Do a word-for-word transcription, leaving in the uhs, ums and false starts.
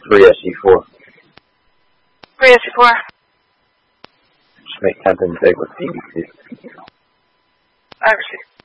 three S E four. three S E four. Just make ten pins big with D B T. I received.